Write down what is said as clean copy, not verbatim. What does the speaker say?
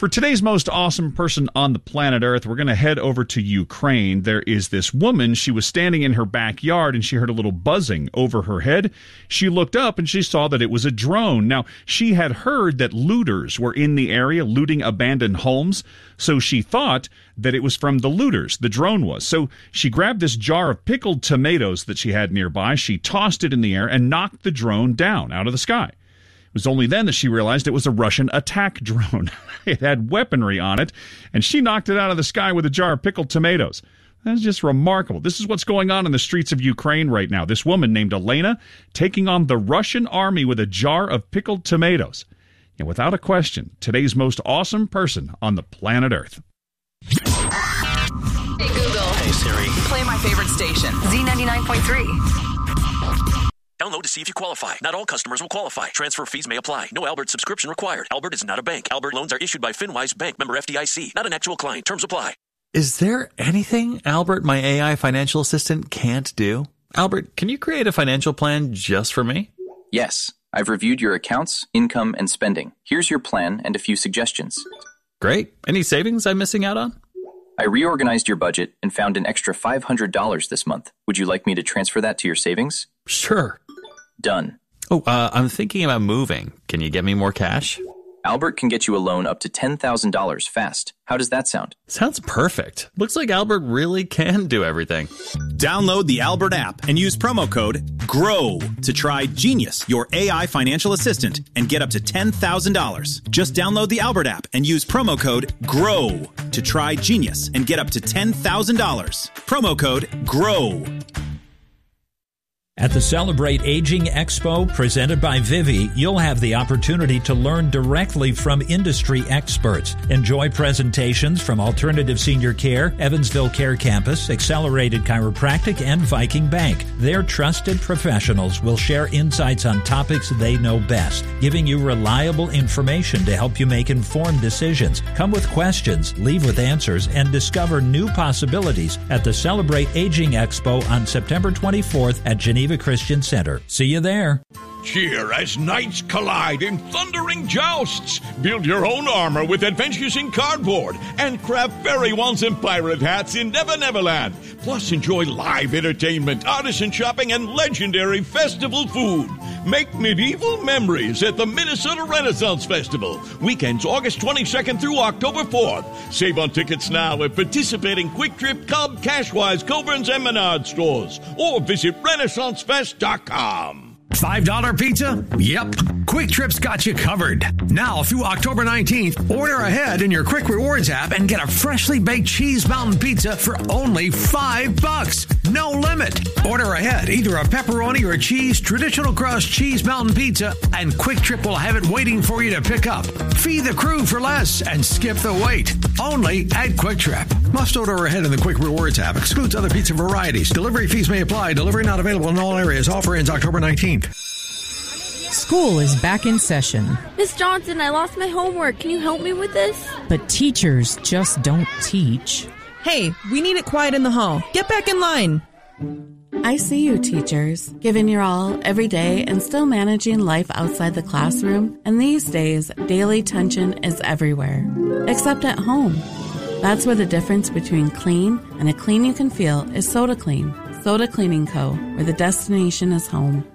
For today's most awesome person on the planet Earth, we're going to head over to Ukraine. There is this woman. She was standing in her backyard and she heard a little buzzing over her head. She looked up and she saw that it was a drone. Now, she had heard that looters were in the area looting abandoned homes, so she thought that it was from the looters, the drone was. So she grabbed this jar of pickled tomatoes that she had nearby. She tossed it in the air and knocked the drone down out of the sky. It was only then that she realized it was a Russian attack drone. It had weaponry on it, and she knocked it out of the sky with a jar of pickled tomatoes. That's just remarkable. This is what's going on in the streets of Ukraine right now. This woman named Elena taking on the Russian army with a jar of pickled tomatoes. And without a question, today's most awesome person on the planet Earth. Hey Google. Hey Siri. Play my favorite station, Z99.3. Download to see if you qualify. Not all customers will qualify. Transfer fees may apply. No Albert subscription required. Albert is not a bank. Albert loans are issued by FinWise Bank, member FDIC. Not an actual client. Terms apply. Is there anything Albert, my AI financial assistant, can't do? Albert, can you create a financial plan just for me? Yes. I've reviewed your accounts, income, and spending. Here's your plan and a few suggestions. Great. Any savings I'm missing out on? I reorganized your budget and found an extra $500 this month. Would you like me to transfer that to your savings? Sure. Done. Oh, I'm thinking about moving. Can you get me more cash? Albert can get you a loan up to $10,000 fast. How does that sound? Sounds perfect. Looks like Albert really can do everything. Download the Albert app and use promo code GROW to try Genius, your AI financial assistant, and get up to $10,000. Just download the Albert app and use promo code GROW to try Genius and get up to $10,000. Promo code GROW. At the Celebrate Aging Expo presented by Vivi, you'll have the opportunity to learn directly from industry experts. Enjoy presentations from Alternative Senior Care, Evansville Care Campus, Accelerated Chiropractic, and Viking Bank. Their trusted professionals will share insights on topics they know best, giving you reliable information to help you make informed decisions. Come with questions, leave with answers, and discover new possibilities at the Celebrate Aging Expo on September 24th at Geneva Christian Center. See you there. Cheer as knights collide in thundering jousts. Build your own armor with Adventures in Cardboard and craft fairy wands and pirate hats in Never Neverland. Plus, enjoy live entertainment, artisan shopping, and legendary festival food. Make medieval memories at the Minnesota Renaissance Festival. Weekends August 22nd through October 4th. Save on tickets now at participating Quick Trip, Cub, Cashwise, Coburn's, and Menard stores. Or visit RenaissanceFest.com. $5 pizza? Yep. Quick Trip's got you covered. Now through October 19th, order ahead in your Quick Rewards app and get a freshly baked Cheese Mountain Pizza for only $5. No limit. Order ahead either a pepperoni or a cheese traditional crust Cheese Mountain Pizza, and Quick Trip will have it waiting for you to pick up. Feed the crew for less and skip the wait. Only at Quick Trip. Must order ahead in the Quick Rewards app. Excludes other pizza varieties. Delivery fees may apply. Delivery not available in all areas. Offer ends October 19th. School is back in session. Miss Johnson, I lost my homework. Can you help me with this? But teachers just don't teach. Hey, we need it quiet in the hall. Get back in line. I see you, teachers, giving your all every day and still managing life outside the classroom. And these days, daily tension is everywhere, except at home. That's where the difference between clean and a clean you can feel is Soda Clean. Soda Cleaning Co., where the destination is home.